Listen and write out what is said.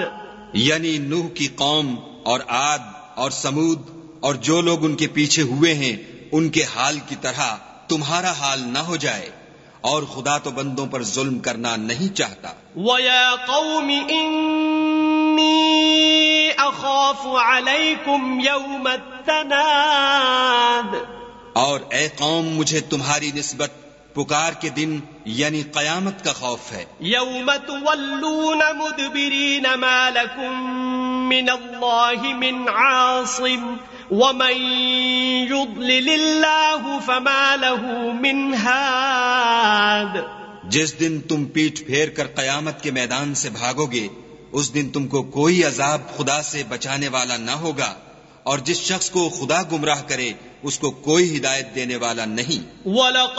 यानी नूह की कौम और आद और समूद और जो लोग उनके पीछे हुए हैं उनके हाल की तरह तुम्हारा हाल न हो जाए, और खुदा तो बंदों पर जुल्म करना नहीं चाहता। वया कौमि इन्नी अखाफु अलैकुम यौमत्तनाद, और ए कौम मुझे तुम्हारी निस्बत पुकार के दिन यानी कयामत का खौफ है। यौम तुवल्लून मुदबिरीन मा लकुम मिनल्लाहि मिन आसिम वमन युद्लिलिल्लाहु फमा लहु मिन हाद। जिस दिन तुम पीठ फेर कर कयामत के मैदान से भागोगे, उस दिन तुमको कोई अजाब खुदा से बचाने वाला न होगा, और जिस शख्स को खुदा गुमराह करे उसको कोई हिदायत देने वाला नहीं।